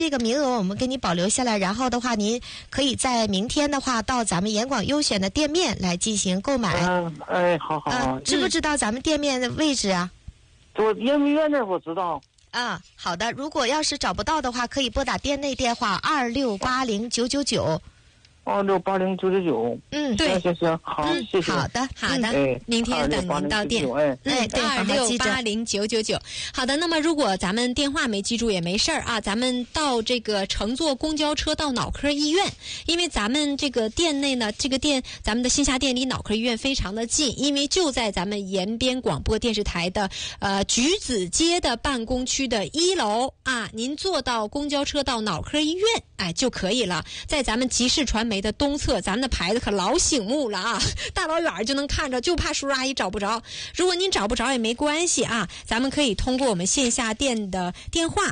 这个名额我们给你保留下来，然后的话，您可以在明天的话到咱们严广优选的店面来进行购买。 好。 知不知道咱们店面的位置啊？ 我圆明园那我知道。 好的。如果要是找不到的话，可以拨打店内电话2680-999。 2680-999。 对， 行，好，谢谢。 好的， 明天等您到店。 对 ，2680-999。好的，那么如果咱们电话没记住也没事儿啊，咱们到这个乘坐公交车到脑科医院，因为咱们这个店内呢，咱们的线下店离脑科医院非常的近，因为就在咱们延边广播电视台的橘子街的办公区的1楼啊，您坐到公交车到脑科医院就可以了。在咱们集市传媒的东侧，咱们的牌子可老醒目了啊，大老远就能看着，就怕叔叔阿姨找不着。如果您找不着也没关系啊，咱们可以通过我们线下店的电话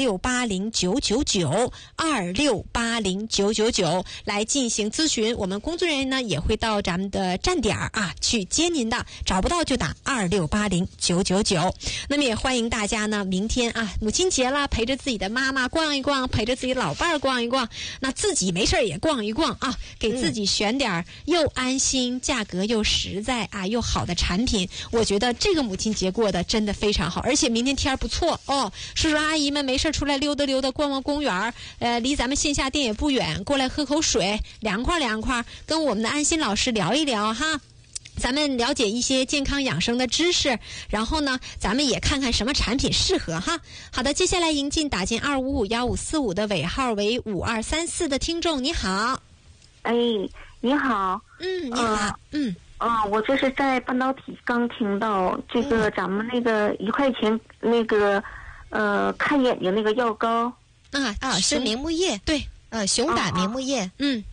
2680-999来进行咨询，我们工作人员呢也会到咱们的站点去接您的，找不到就打2680-999。那么也欢迎大家呢，明天母亲节了，陪着自己的妈妈逛一逛，陪着自己老伴儿逛一逛，那自己没事也逛一逛给自己选点又安心、价格又实在又好的产品。我觉得这个母亲节过得真的非常好，而且明天天不错叔叔阿姨们没事出来溜达溜达，逛逛公园，离咱们线下店也不远，过来喝口水，凉快凉快，跟我们的安心老师聊一聊哈。咱们了解一些健康养生的知识，然后呢，咱们也看看什么产品适合哈。好的，接下来迎进打进2551545的尾号为5234的听众，你好。 你好。 你好。 我这是在半导体刚听到这个咱们那个1块钱那个看眼睛那个药膏是明目液， 对， 熊胆明目液。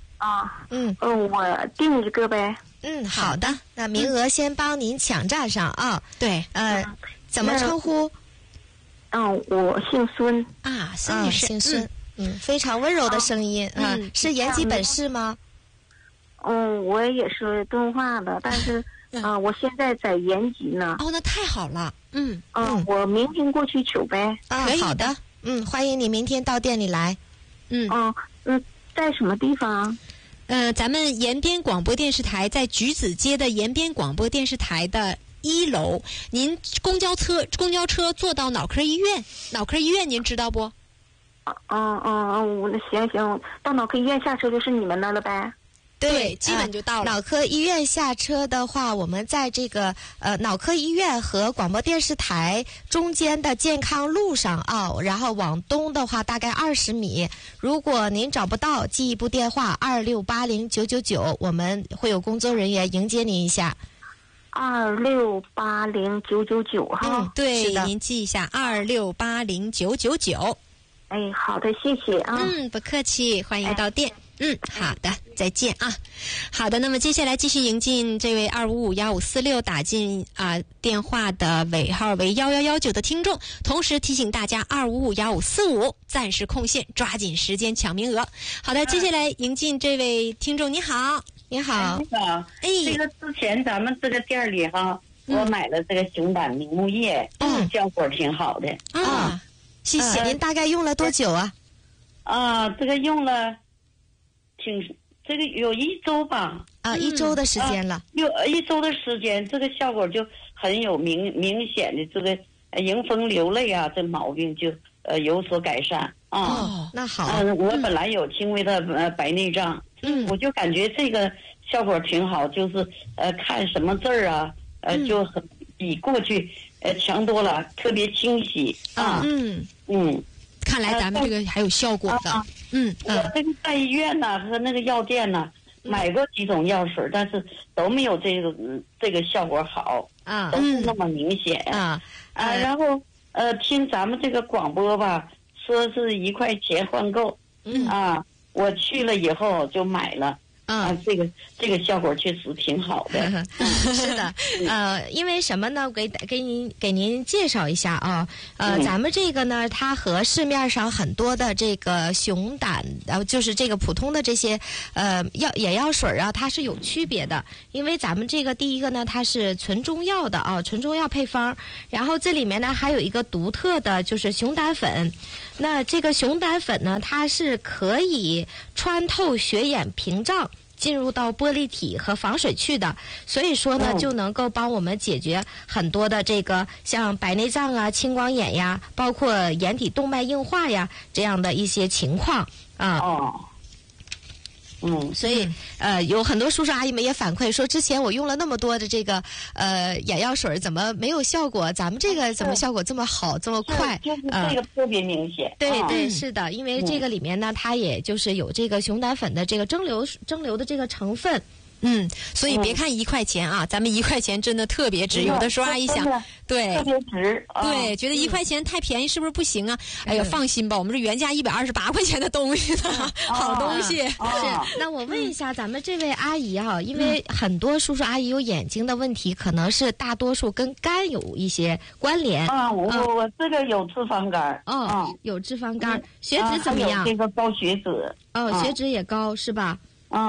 我订一个呗。 好的，那名额先帮您抢占上啊。 对， 怎么称呼？ 我姓孙孙女士。 姓孙。非常温柔的声音是延吉本市吗？ 我也是敦化的，但是我现在在延吉呢。 那太好了。 我明天过去取呗。 好的。欢迎你明天到店里来。 在什么地方？ 咱们延边广播电视台在橘子街的延边广播电视台的1楼，您公交车坐到脑科医院，脑科医院您知道不？ 行，到脑科医院下车就是你们那了呗。 对， 基本就到了。 脑科医院下车的话，我们在这个脑科医院和广播电视台中间的健康路上然后往东的话大概20米。如果您找不到，记一部电话2680-999，我们会有工作人员迎接您一下。 2680-999哈。 对，您记一下2680-999。 好的，谢谢啊。 不客气，欢迎到店。好的，再见啊。好的，那么接下来继续迎进这位2551546打进电话的尾号为1119的听众，同时提醒大家2551545暂时空线，抓紧时间抢名额。好的，接下来迎进这位听众，你好。 你好。 这个之前咱们这个店里我买了这个熊胆明目液，效果挺好的谢谢。您大概用了多久啊？ 这个用了这个有1周吧。 1周的时间了。 有1周的时间，这个效果就很有明显的这个迎风流泪这毛病就有所改善那好。 我本来有轻微的白内障，我就感觉这个效果挺好，就是看什么字儿就很比过去强多了，特别清晰看来咱们这个还有效果的。 我这个在医院和那个药店买过几种药水，但是都没有这个效果好都是那么明显然后听咱们这个广播吧，说是1块钱换购我去了以后就买了， 这个效果确实挺好的。 是的，因为什么呢？给您介绍一下啊，咱们这个呢，它和市面上很多的这个熊胆，就是这个普通的这些眼药水啊，它是有区别的。因为咱们这个第一个呢，它是纯中药的啊，纯中药配方，然后这里面呢还有一个独特的就是熊胆粉。那这个熊胆粉呢，它是可以穿透血眼屏障，进入到玻璃体和防水去的，所以说呢，就能够帮我们解决很多的这个像白内障啊、青光眼呀，包括眼底动脉硬化呀这样的一些情况啊。所以有很多叔叔阿姨们也反馈说，之前我用了那么多的这个眼药水，怎么没有效果？咱们这个怎么效果这么好，这么快？ 就是这个特别明显。 对，是的，因为这个里面呢，它也就是有这个熊胆粉的这个蒸馏的这个成分。 所以别看1块钱啊，咱们1块钱真的特别值。有的时候阿姨想，对， 特别值， 对，觉得1块钱太便宜，是不是不行啊？哎呀，放心吧，我们是原价128块钱的东西呢，好东西。 是，那我问一下咱们这位阿姨哈，因为很多叔叔阿姨有眼睛的问题，可能是大多数跟肝有一些关联。 我这个有脂肪肝。 有脂肪肝，血脂怎么样？ 这个高血脂。 血脂也高是吧？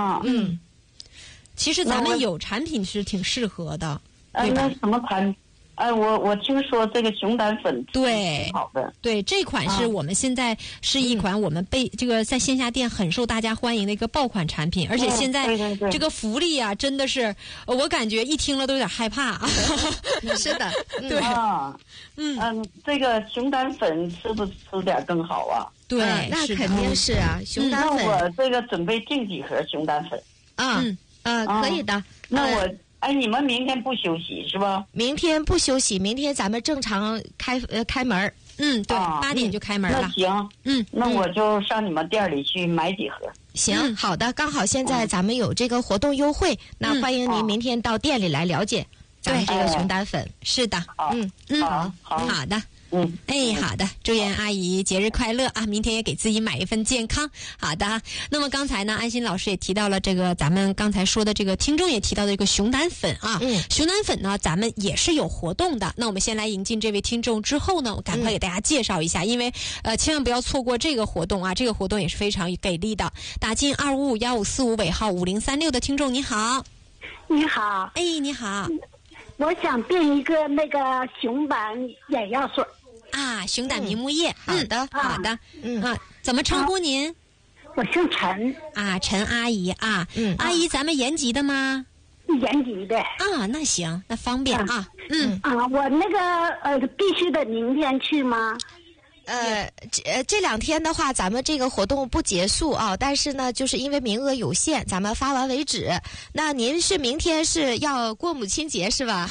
其实咱们有产品是挺适合的，对吧？ 那什么产？我听说这个熊胆粉挺好的。 对，这款是我们现在是一款我们这个在线下店很受大家欢迎的一个爆款产品，而且现在这个福利啊，真的是我感觉一听了都有点害怕。 是的， 对， 这个熊胆粉吃不吃点更好啊？ 对， 那肯定是啊，熊胆粉。 那我这个准备订几盒熊胆粉。 可以的。 那你们明天不休息是吧？ 明天不休息，明天咱们正常开门。 对，8点就开门了。 那行，那我就上你们店里去买几盒。 行，好的，刚好现在咱们有这个活动优惠，那欢迎您明天到店里来了解咱们这个熊胆粉。 是的，好的。好的，祝愿阿姨节日快乐啊！明天也给自己买一份健康。好的，那么刚才呢，安心老师也提到了这个，咱们刚才说的这个听众也提到的这个熊胆粉啊。熊胆粉呢，咱们也是有活动的。那我们先来迎进这位听众之后呢，我赶快给大家介绍一下，因为千万不要错过这个活动啊！这个活动也是非常给力的。打进2551545尾号5036的听众，你好。 你好。 你好。 我想订一个那个熊胆眼药水。 熊胆明目液。好的。怎么称呼您？ 我姓陈。 陈阿姨啊。阿姨，咱们延吉的吗？ 延吉的。 那行，那方便啊。 我那个必须得明天去吗？ 这2天的话，咱们这个活动不结束啊，但是呢，就是因为名额有限，咱们发完为止。那您是明天是要过母亲节是吧？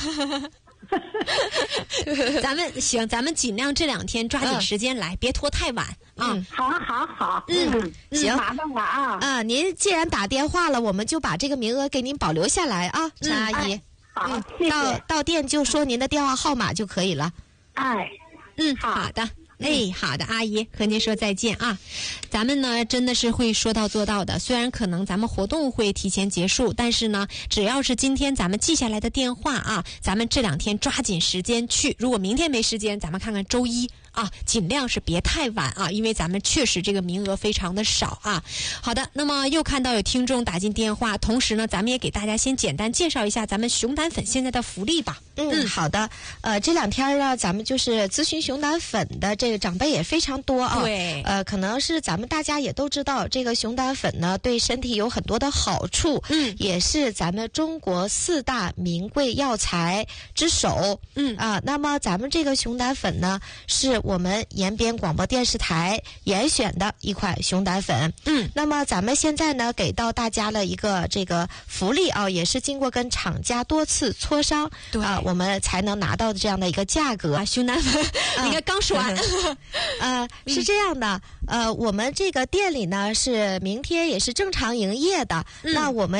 咱们尽量这2天抓紧时间来，别拖太晚啊。 好。 行， 麻烦了啊。 您既然打电话了，我们就把这个名额给您保留下来啊，陈阿姨。 好，谢谢。 到店就说您的电话号码就可以了。 好的。好的，阿姨和您说再见啊！咱们呢真的是会说到做到的，虽然可能咱们活动会提前结束，但是呢，只要是今天咱们记下来的电话啊，咱们这2天抓紧时间去。如果明天没时间，咱们看看周一啊，尽量是别太晚啊，因为咱们确实这个名额非常的少啊。好的，那么又看到有听众打进电话，同时呢，咱们也给大家先简单介绍一下咱们熊胆粉现在的福利吧。 好的。这2天呢，咱们就是咨询熊胆粉的这个长辈也非常多啊。 对。 可能是咱们大家也都知道，这个熊胆粉呢对身体有很多的好处。也是咱们中国4大名贵药材之首。那么咱们这个熊胆粉呢，是我们延边广播电视台严选的一款熊胆粉。那么咱们现在呢，给到大家了一个这个福利啊，也是经过跟厂家多次磋商，我们才能拿到的这样的一个价格。 熊胆粉，你看刚说完。 是这样的，我们这个店里呢是明天也是正常营业的。那我们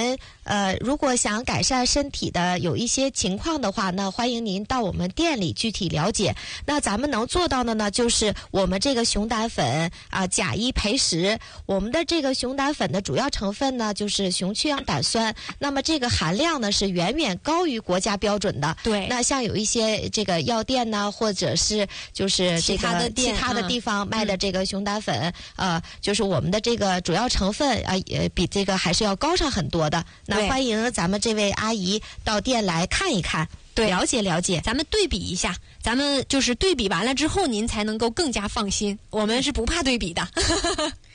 如果想改善身体的有一些情况的话，那欢迎您到我们店里具体了解。那咱们能做到的呢，就是我们这个熊胆粉啊，假一赔10。我们的这个熊胆粉的主要成分呢，就是雄去氧胆酸，那么这个含量呢是远远高于国家标准的。 对。 那像有一些这个药店呢，或者是就是这个其他的地方卖的这个熊胆粉，就是我们的这个主要成分啊，也比这个还是要高上很多的。那欢迎咱们这位阿姨到店来看一看， 对， 了解了解， 咱们对比一下，咱们就是对比完了之后，您才能够更加放心。我们是不怕对比的。